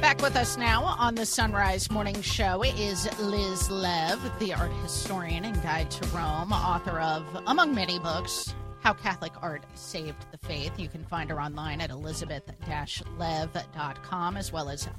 Back with us now on the Sunrise Morning Show is Liz Lev, the art historian and guide to Rome, author of, among many books, How Catholic Art Saved the Faith. You can find her online at elizabeth-lev.com as well as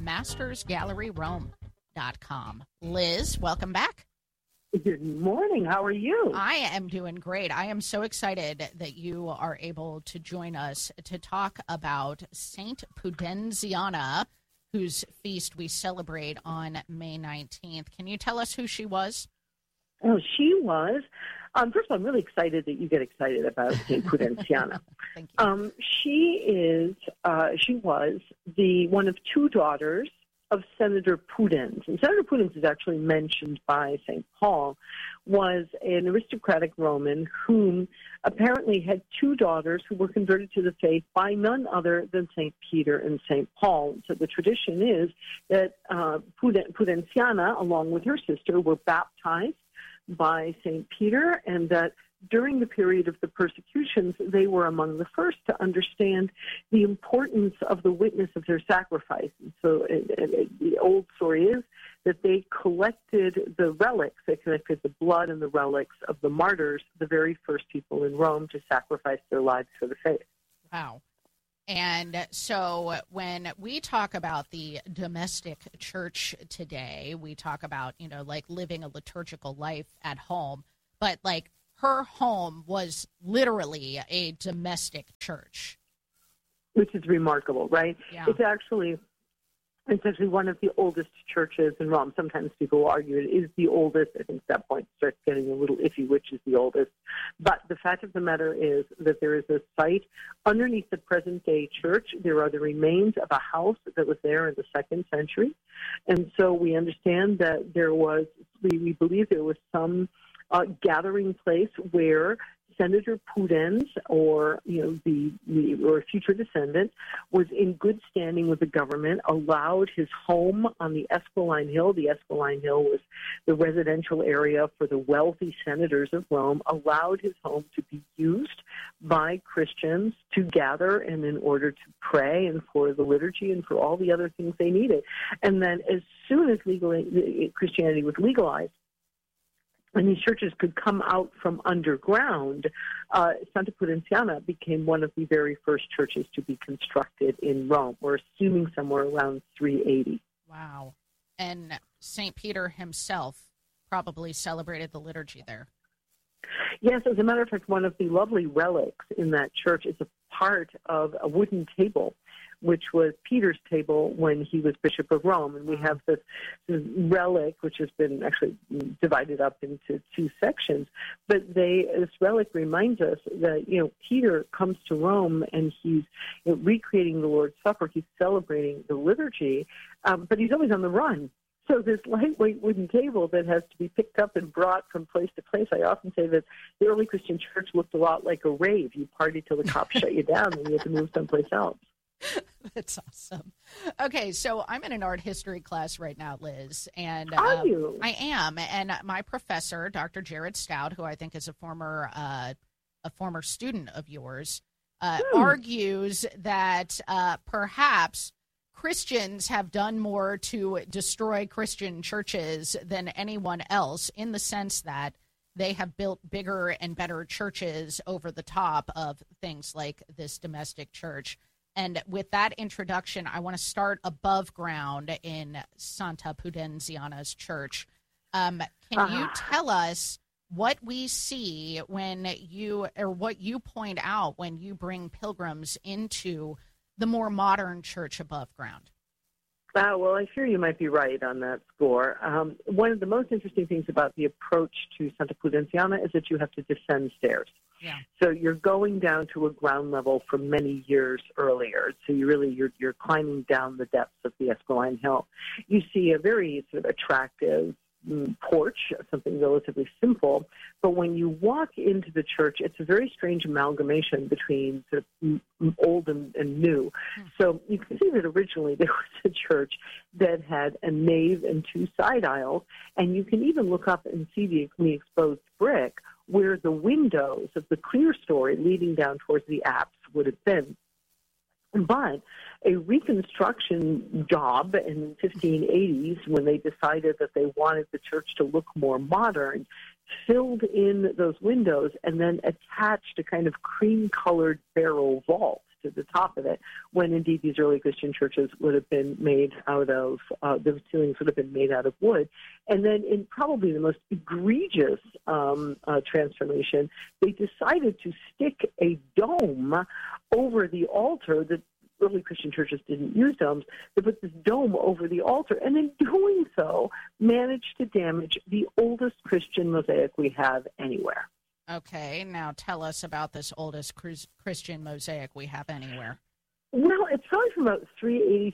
mastersgalleryrome.com. Liz, welcome back. Good morning. How are you? I am doing great. I am so excited that you are able to join us to talk about Saint Pudenziana, whose feast we celebrate on May 19th. Can you tell us who she was? Oh, she was. First of all, I'm really excited that you get excited about Saint Pudenziana. Thank you. She was the one of two daughters of Senator Pudens. And Senator Pudens is actually mentioned by St. Paul, was an aristocratic Roman whom apparently had two daughters who were converted to the faith by none other than St. Peter and St. Paul. So the tradition is that Pudenziana, along with her sister, were baptized by St. Peter, and that during the period of the persecutions, they were among the first to understand the importance of the witness of their sacrifice. And so the old story is that they collected the relics, they collected the blood and the relics of the martyrs, the very first people in Rome to sacrifice their lives for the faith. Wow. And so when we talk about the domestic church today, we talk about, like living a liturgical life at home, but like her home was literally a domestic church. Which is remarkable, right? Yeah. It's actually one of the oldest churches in Rome. Sometimes people will argue it is the oldest. I think at that point it starts getting a little iffy which is the oldest. But the fact of the matter is that there is a site underneath the present-day church. There are the remains of a house that was there in the 2nd century. And so we understand that we believe there was some gathering place where Senator Pudens, or or a future descendant, was in good standing with the government, allowed his home on the Esquiline Hill. The Esquiline Hill was the residential area for the wealthy senators of Rome, allowed his home to be used by Christians to gather and in order to pray and for the liturgy and for all the other things they needed. And then as soon as Christianity was legalized, and these churches could come out from underground, Santa Pudenziana became one of the very first churches to be constructed in Rome. We're assuming somewhere around 380. Wow. And St. Peter himself probably celebrated the liturgy there. Yes, as a matter of fact, one of the lovely relics in that church is a part of a wooden table, which was Peter's table when he was Bishop of Rome. And we have this relic, which has been actually divided up into two sections. But this relic reminds us that, Peter comes to Rome and he's recreating the Lord's Supper. He's celebrating the liturgy, but he's always on the run. So this lightweight wooden table that has to be picked up and brought from place to place, I often say that the early Christian church looked a lot like a rave. You partied till the cops shut you down and you had to move someplace else. That's awesome. Okay, so I'm in an art history class right now, Liz. And are you? I am. And my professor, Dr. Jared Stout, who I think is a former student of yours, argues that perhaps Christians have done more to destroy Christian churches than anyone else, in the sense that they have built bigger and better churches over the top of things like this domestic church. And with that introduction, I want to start above ground in Santa Pudenziana's church. Can you tell us what we see what you point out when you bring pilgrims into the more modern church above ground? Well, I fear you might be right on that score. One of the most interesting things about the approach to Santa Pudenziana is that you have to descend stairs. Yeah. So you're going down to a ground level from many years earlier. So you're climbing down the depths of the Esquiline Hill. You see a very sort of attractive porch, something relatively simple. But when you walk into the church, it's a very strange amalgamation between sort of old and new. So you can see that originally there was a church that had a nave and two side aisles, and you can even look up and see the exposed brick where the windows of the clear story leading down towards the apse would have been. But a reconstruction job in the 1580s, when they decided that they wanted the church to look more modern, filled in those windows and then attached a kind of cream-colored barrel vault to the top of it, when indeed these early Christian churches would have been made out of, the ceilings would have been made out of wood. And then in probably the most egregious transformation, they decided to stick a dome over the altar. The early Christian churches didn't use domes. They put this dome over the altar, and in doing so, managed to damage the oldest Christian mosaic we have anywhere. Okay, now tell us about this oldest Christian mosaic we have anywhere. Well, it's probably from about 380,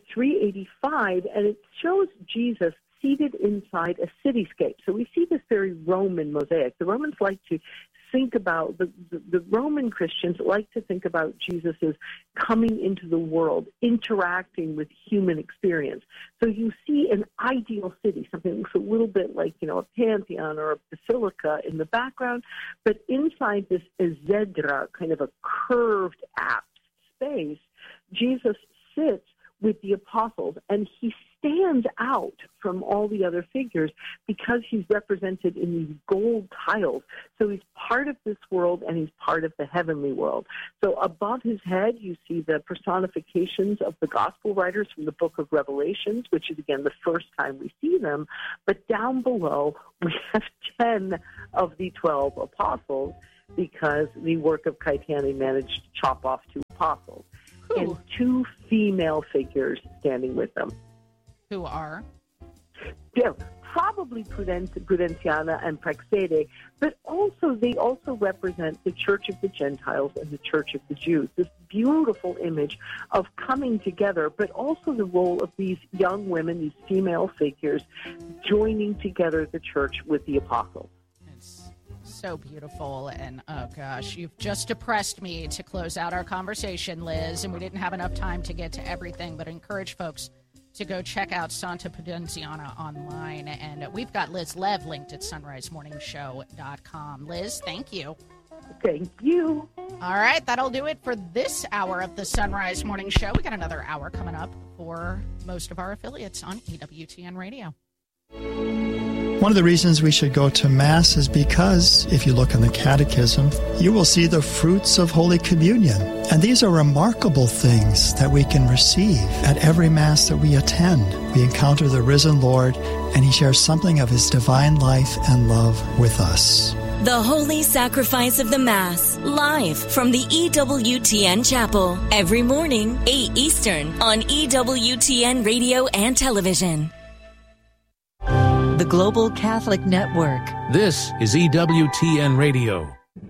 385, and it shows Jesus seated inside a cityscape. So we see this very Roman mosaic. The Romans like to think about, the Roman Christians like to think about Jesus as coming into the world, interacting with human experience. So you see an ideal city, something that looks a little bit like, a pantheon or a basilica in the background, but inside this exedra, kind of a curved apse space, Jesus sits with the apostles, and he stands out from all the other figures because he's represented in these gold tiles. So he's part of this world, and he's part of the heavenly world. So above his head, you see the personifications of the gospel writers from the book of Revelations, which is, again, the first time we see them. But down below, we have 10 of the 12 apostles, because the work of Caetani managed to chop off 2 apostles. Ooh. And 2 female figures standing with them. Who are? Yeah, probably Prudenziana and Praxede, but they also represent the Church of the Gentiles and the Church of the Jews. This beautiful image of coming together, but also the role of these young women, these female figures, joining together the church with the apostles. So beautiful, and oh gosh, you've just depressed me to close out our conversation, Liz, and we didn't have enough time to get to everything, but I encourage folks to go check out Santa Prudenziana online, and we've got Liz Lev linked at sunrisemorningshow.com. Liz, thank you. Thank you. All right, that'll do it for this hour of the Sunrise Morning Show. We got another hour coming up for most of our affiliates on EWTN Radio. One of the reasons we should go to Mass is because, if you look in the Catechism, you will see the fruits of Holy Communion. And these are remarkable things that we can receive at every Mass that we attend. We encounter the risen Lord, and he shares something of his divine life and love with us. The Holy Sacrifice of the Mass, live from the EWTN Chapel, every morning, 8 Eastern, on EWTN Radio and Television. The Global Catholic Network. This is EWTN Radio.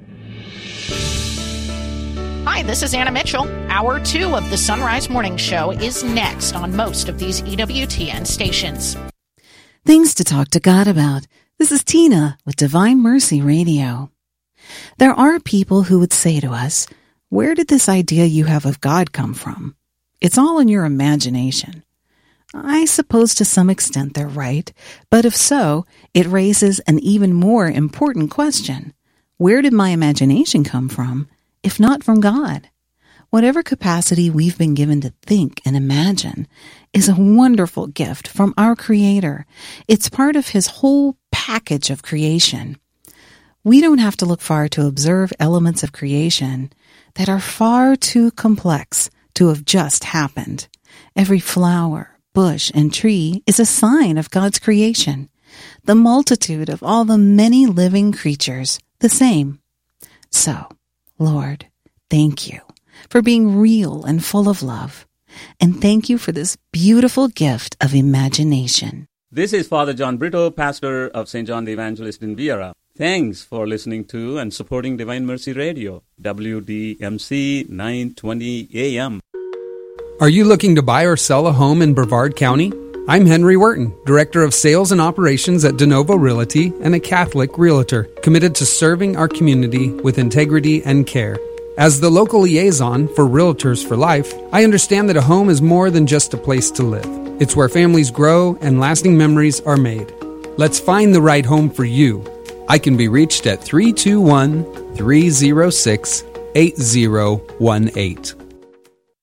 Hi, this is Anna Mitchell. Hour 2 of the Sunrise Morning Show is next on most of these EWTN stations. Things to talk to God about. This is Tina with Divine Mercy Radio. There are people who would say to us, "Where did this idea you have of God come from? It's all in your imagination." I suppose to some extent they're right, but if so, it raises an even more important question. Where did my imagination come from, if not from God? Whatever capacity we've been given to think and imagine is a wonderful gift from our Creator. It's part of His whole package of creation. We don't have to look far to observe elements of creation that are far too complex to have just happened. Every flower, bush, and tree is a sign of God's creation. The multitude of all the many living creatures, the same. So, Lord, thank you for being real and full of love. And thank you for this beautiful gift of imagination. This is Father John Brito, pastor of St. John the Evangelist in Viera. Thanks for listening to and supporting Divine Mercy Radio, WDMC 920 AM. Are you looking to buy or sell a home in Brevard County? I'm Henry Wharton, Director of Sales and Operations at De Novo Realty and a Catholic Realtor, committed to serving our community with integrity and care. As the local liaison for Realtors for Life, I understand that a home is more than just a place to live. It's where families grow and lasting memories are made. Let's find the right home for you. I can be reached at 321-306-8018.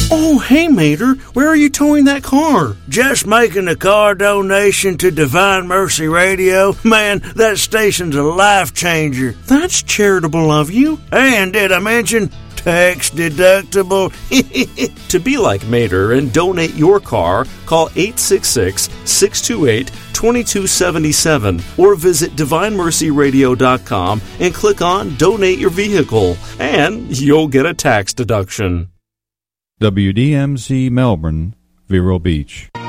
Oh, hey, Mater, where are you towing that car? Just making a car donation to Divine Mercy Radio. Man, that station's a life changer. That's charitable of you. And did I mention tax deductible? To be like Mater and donate your car, call 866-628-2277 or visit DivineMercyRadio.com and click on Donate Your Vehicle, and you'll get a tax deduction. WDMC Melbourne, Vero Beach.